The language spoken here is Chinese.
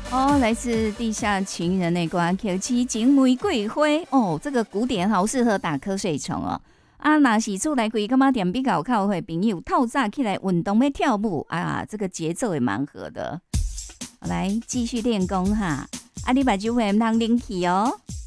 哦，来自地下情人的歌《口七情玫瑰花》哦，这个古典好适合打瞌睡虫哦。啊，若是厝内规感觉点比较靠会朋友透早起来运动要跳舞啊，这个节奏也蛮合的。来继续练功哈，啊，你把酒会唔通啉去哦。